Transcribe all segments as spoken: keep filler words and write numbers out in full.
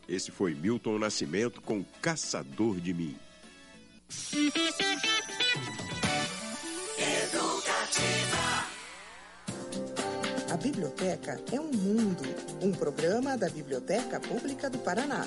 Esse foi Milton Nascimento com Caçador de Mim. A Biblioteca é um mundo, um programa da Biblioteca Pública do Paraná.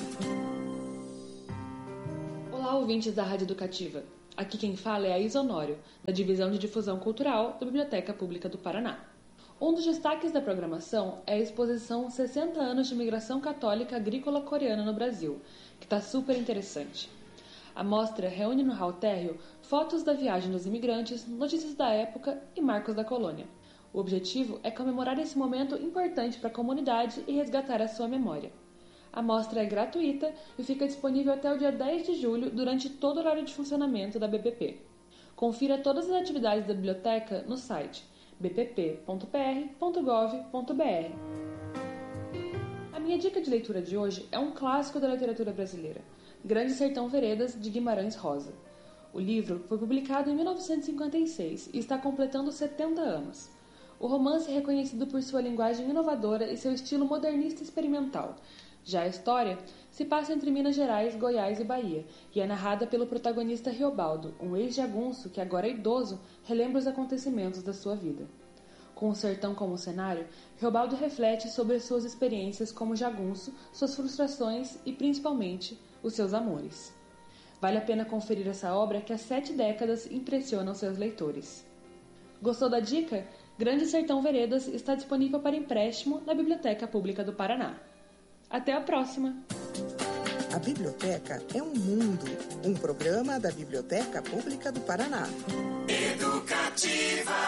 Olá, ouvintes da Rádio Educativa. Aqui quem fala é a Isa Honório, da Divisão de Difusão Cultural da Biblioteca Pública do Paraná. Um dos destaques da programação é a exposição sessenta anos de Imigração Católica Agrícola Coreana no Brasil, que está super interessante. A mostra reúne no hall térreo fotos da viagem dos imigrantes, notícias da época e marcos da colônia. O objetivo é comemorar esse momento importante para a comunidade e resgatar a sua memória. A mostra é gratuita e fica disponível até o dia dez de julho durante todo o horário de funcionamento da B P P. Confira todas as atividades da biblioteca no site b p p ponto p r ponto gov ponto b r. A minha dica de leitura de hoje é um clássico da literatura brasileira, Grande Sertão Veredas, de Guimarães Rosa. O livro foi publicado em mil novecentos e cinquenta e seis e está completando setenta anos. O romance é reconhecido por sua linguagem inovadora e seu estilo modernista experimental. Já a história se passa entre Minas Gerais, Goiás e Bahia e é narrada pelo protagonista Riobaldo, um ex-jagunço que agora idioso relembra os acontecimentos da sua vida. Com o sertão como cenário, Riobaldo reflete sobre suas experiências como jagunço, suas frustrações e, principalmente, os seus amores. Vale a pena conferir essa obra que há sete décadas impressiona os seus leitores. Gostou da dica? Grande Sertão Veredas está disponível para empréstimo na Biblioteca Pública do Paraná. Até a próxima! A Biblioteca é um mundo, um programa da Biblioteca Pública do Paraná. Educativa.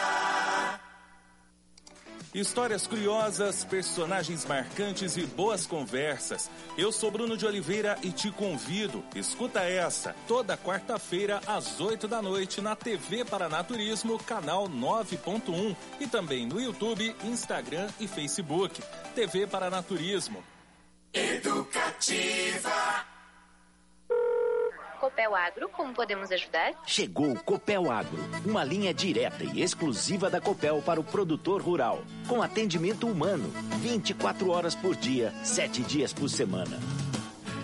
Histórias curiosas, personagens marcantes e boas conversas. Eu sou Bruno de Oliveira e te convido, escuta essa, toda quarta-feira às oito da noite na T V Paraná Turismo, canal nove ponto um e também no YouTube, Instagram e Facebook. T V Paraná Turismo. Educativa. Copel Agro, como podemos ajudar? Chegou o Copel Agro, uma linha direta e exclusiva da Copel para o produtor rural, com atendimento humano, vinte e quatro horas por dia, sete dias por semana.